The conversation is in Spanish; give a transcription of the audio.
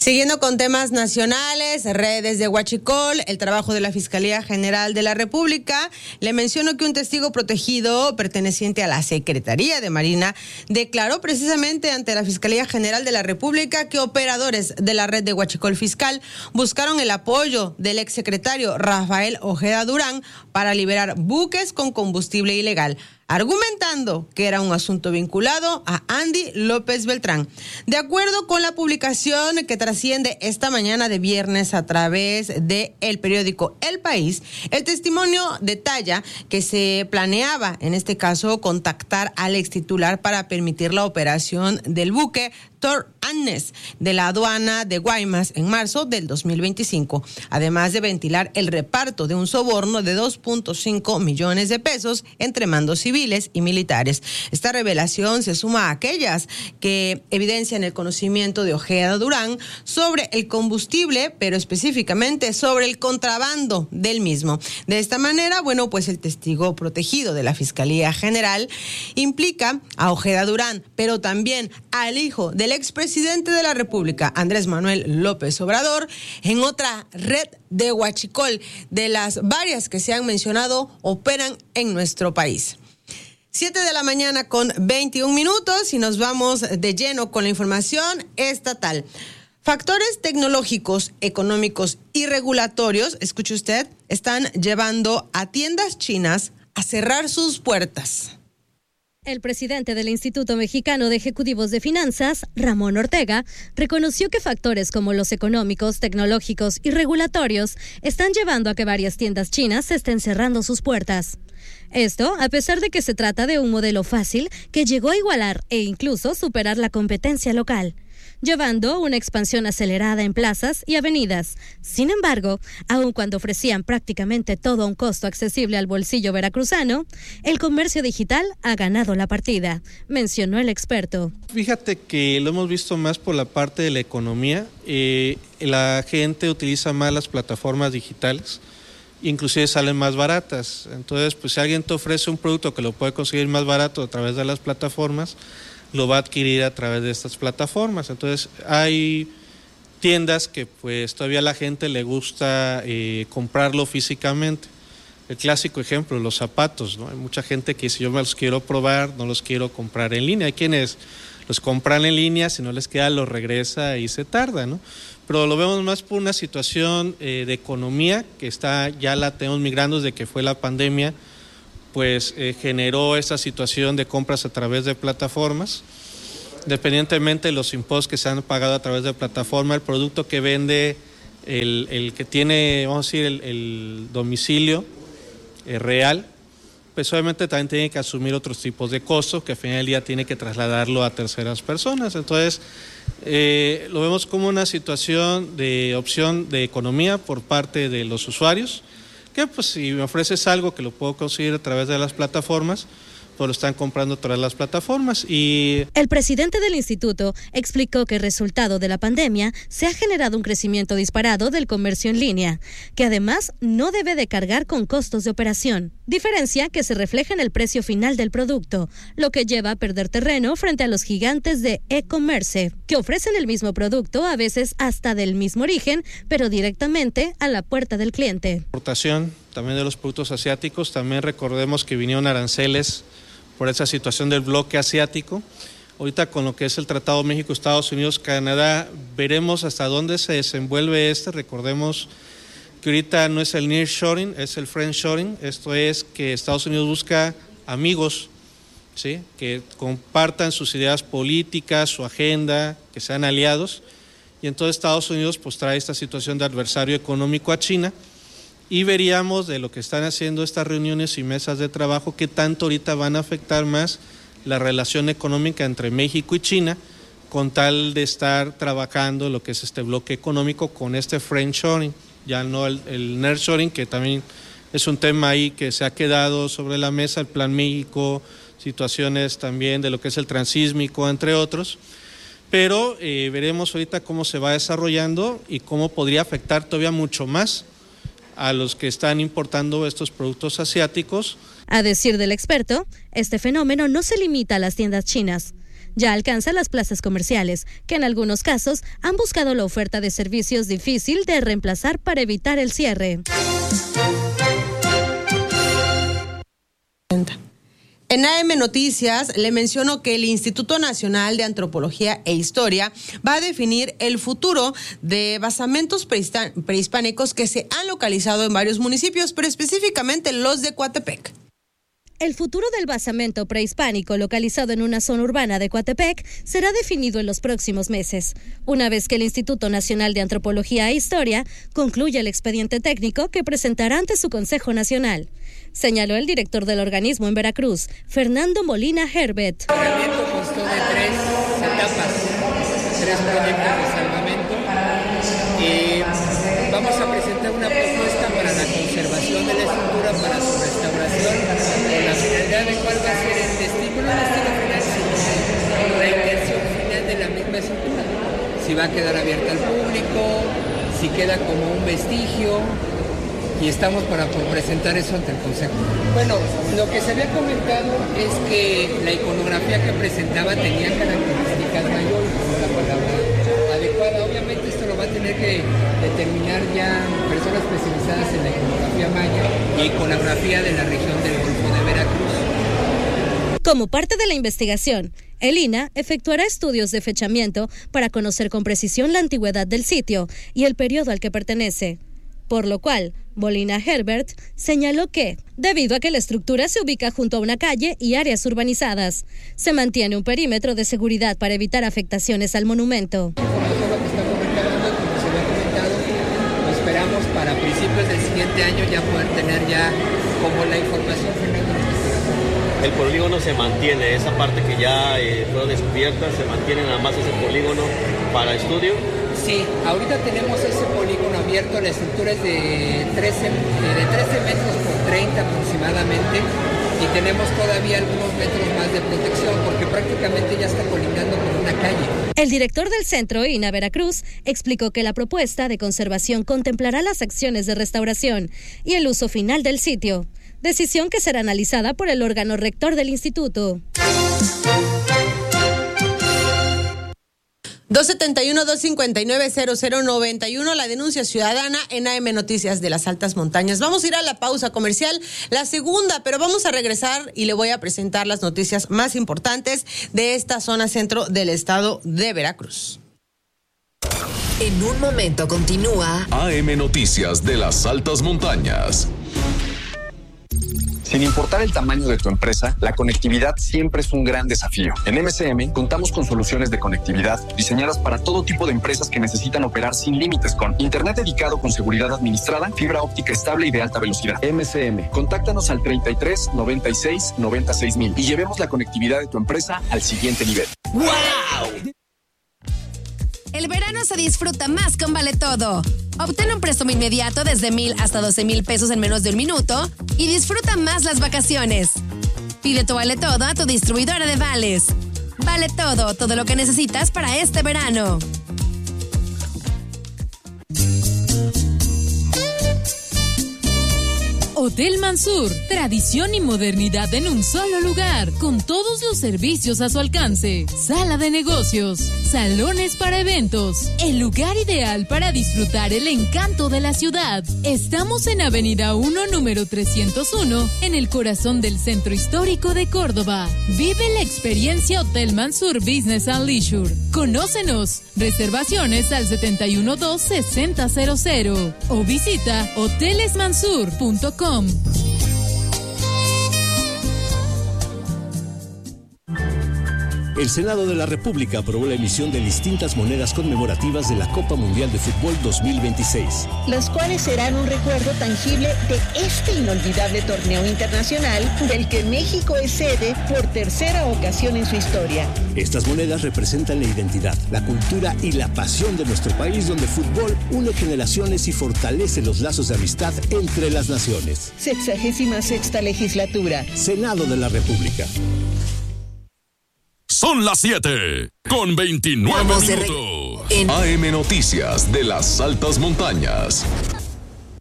Siguiendo con temas nacionales, redes de Huachicol, el trabajo de la Fiscalía General de la República, le menciono que un testigo protegido perteneciente a la Secretaría de Marina declaró precisamente ante la Fiscalía General de la República que operadores de la red de Huachicol Fiscal buscaron el apoyo del exsecretario Rafael Ojeda Durán para liberar buques con combustible ilegal, argumentando que era un asunto vinculado a Andy López Beltrán. De acuerdo con la publicación que trasciende esta mañana de viernes a través de el periódico El País, el testimonio detalla que se planeaba, en este caso, contactar al extitular para permitir la operación del buque Thor Annes de la aduana de Guaymas en marzo del 2025, además de ventilar el reparto de un soborno de 2.5 millones de pesos entre mandos civiles y militares. Esta revelación se suma a aquellas que evidencian el conocimiento de Ojeda Durán sobre el combustible, pero específicamente sobre el contrabando del mismo. De esta manera, pues el testigo protegido de la Fiscalía General implica a Ojeda Durán, pero también al hijo del expresidente de la República, Andrés Manuel López Obrador, en otra red de Huachicol, de las varias que se han mencionado, operan en nuestro país. 7:21 a.m. y nos vamos de lleno con la información estatal. Factores tecnológicos, económicos y regulatorios, escuche usted, están llevando a tiendas chinas a cerrar sus puertas. El presidente del Instituto Mexicano de Ejecutivos de Finanzas, Ramón Ortega, reconoció que factores como los económicos, tecnológicos y regulatorios están llevando a que varias tiendas chinas estén cerrando sus puertas. Esto a pesar de que se trata de un modelo fácil que llegó a igualar e incluso superar la competencia local, llevando una expansión acelerada en plazas y avenidas. Sin embargo, aun cuando ofrecían prácticamente todo a un costo accesible al bolsillo veracruzano, el comercio digital ha ganado la partida, mencionó el experto. Fíjate que lo hemos visto más por la parte de la economía. La gente utiliza más las plataformas digitales, inclusive salen más baratas. Entonces, pues si alguien te ofrece un producto que lo puede conseguir más barato a través de las plataformas, lo va a adquirir a través de estas plataformas. Entonces hay tiendas que pues todavía a la gente le gusta comprarlo físicamente. El clásico ejemplo, los zapatos, ¿no? Hay mucha gente que si yo me los quiero probar, no los quiero comprar en línea. Hay quienes los compran en línea, si no les queda los regresa y se tarda, ¿no? Pero lo vemos más por una situación de economía que ya la tenemos migrando desde que fue la pandemia, pues generó esta situación de compras a través de plataformas. Independientemente de los impuestos que se han pagado a través de plataforma, el producto que vende el que tiene, vamos a decir, el domicilio real, pues obviamente también tiene que asumir otros tipos de costos que al final del día tiene que trasladarlo a terceras personas. Entonces, lo vemos como una situación de opción de economía por parte de los usuarios, que pues si me ofreces algo que lo puedo conseguir a través de las plataformas, pues lo están comprando a través de las plataformas. El presidente del instituto explicó que resultado de la pandemia se ha generado un crecimiento disparado del comercio en línea, que además no debe de cargar con costos de operación, diferencia que se refleja en el precio final del producto, lo que lleva a perder terreno frente a los gigantes de e-commerce, que ofrecen el mismo producto, a veces hasta del mismo origen, pero directamente a la puerta del cliente. Exportación también de los productos asiáticos, también recordemos que vinieron aranceles por esa situación del bloque asiático. Ahorita con lo que es el Tratado México, Estados Unidos, Canadá, veremos hasta dónde se desenvuelve Recordemos que ahorita no es el nearshoring, es el friendshoring. Esto es que Estados Unidos busca amigos, ¿sí?, que compartan sus ideas políticas, su agenda, que sean aliados. Y entonces Estados Unidos pues trae esta situación de adversario económico a China. Y veríamos de lo que están haciendo estas reuniones y mesas de trabajo qué tanto ahorita van a afectar más la relación económica entre México y China, con tal de estar trabajando lo que es este bloque económico con este friendshoring, ya no el nearshoring, que también es un tema ahí que se ha quedado sobre la mesa, el Plan México, situaciones también de lo que es el transísmico, entre otros. Pero veremos ahorita cómo se va desarrollando y cómo podría afectar todavía mucho más a los que están importando estos productos asiáticos. A decir del experto, este fenómeno no se limita a las tiendas chinas. ya alcanza las plazas comerciales, que en algunos casos han buscado la oferta de servicios difícil de reemplazar para evitar el cierre. En AM Noticias le menciono que el Instituto Nacional de Antropología e Historia va a definir el futuro de basamentos prehispánicos que se han localizado en varios municipios, pero específicamente los de Coatepec. El futuro del basamento prehispánico localizado en una zona urbana de Coatepec será definido en los próximos meses, una vez que el Instituto Nacional de Antropología e Historia concluya el expediente técnico que presentará ante su Consejo Nacional, señaló el director del organismo en Veracruz, Fernando Molina Herbert. El salvamento constó de 3 etapas, 3 proyectos de salvamento. Vamos a presentar una propuesta para la conservación de la estructura, para su restauración, con la finalidad de cuál va a ser el destino, no el destino final, sino la intención final de la misma estructura. Si va a quedar abierta al público, si queda como un vestigio, y estamos por presentar eso ante el Consejo. Bueno, lo que se había comentado es que la iconografía que presentaba tenía características mayores, la palabra adecuada. Obviamente esto lo va a tener que determinar ya personas especializadas en la iconografía maya y iconografía de la región del Golfo de Veracruz. Como parte de la investigación, el INAH efectuará estudios de fechamiento para conocer con precisión la antigüedad del sitio y el periodo al que pertenece. Por lo cual, Molina Herbert señaló que, debido a que la estructura se ubica junto a una calle y áreas urbanizadas, se mantiene un perímetro de seguridad para evitar afectaciones al monumento. Lo que está comentando, como se había comentado, lo esperamos para principios del siguiente año ya poder tener ya como la información final de lo que está haciendo. El polígono se mantiene, esa parte que ya fue descubierta, se mantiene nada más ese polígono para estudio. Sí, ahorita tenemos ese polígono abierto, la estructura es de 13 metros por 30 aproximadamente y tenemos todavía algunos metros más de protección porque prácticamente ya está colindando con una calle. El director del Centro INAH Veracruz explicó que la propuesta de conservación contemplará las acciones de restauración y el uso final del sitio, decisión que será analizada por el órgano rector del instituto. 271-259-0091, la denuncia ciudadana en AM Noticias de las Altas Montañas. Vamos a ir a la pausa comercial, la segunda, pero vamos a regresar y le voy a presentar las noticias más importantes de esta zona centro del estado de Veracruz. En un momento continúa AM Noticias de las Altas Montañas. Sin importar el tamaño de tu empresa, la conectividad siempre es un gran desafío. En MCM contamos con soluciones de conectividad diseñadas para todo tipo de empresas que necesitan operar sin límites con internet dedicado con seguridad administrada, fibra óptica estable y de alta velocidad. MCM, contáctanos al 33 96 96 mil y llevemos la conectividad de tu empresa al siguiente nivel. ¡Wow! El verano se disfruta más con Vale Todo. Obtén un préstamo inmediato desde 1,000 hasta 12,000 pesos en menos de un minuto y disfruta más las vacaciones. Pide tu Vale Todo a tu distribuidora de vales. Vale Todo, todo lo que necesitas para este verano. Hotel Mansur, tradición y modernidad en un solo lugar, con todos los servicios a su alcance. Sala de negocios, salones para eventos, el lugar ideal para disfrutar el encanto de la ciudad. Estamos en Avenida 1, número 301, en el corazón del Centro Histórico de Córdoba. Vive la experiencia Hotel Mansur Business and Leisure. Conócenos. Reservaciones al 712-6000 o visita hotelesmansur.com. El Senado de la República aprobó la emisión de distintas monedas conmemorativas de la Copa Mundial de Fútbol 2026. Las cuales serán un recuerdo tangible de este inolvidable torneo internacional del que México es sede por tercera ocasión en su historia. Estas monedas representan la identidad, la cultura y la pasión de nuestro país, donde el fútbol une generaciones y fortalece los lazos de amistad entre las naciones. 66ª legislatura. Senado de la República. Son las 7:29 minutos. En AM Noticias de las Altas Montañas.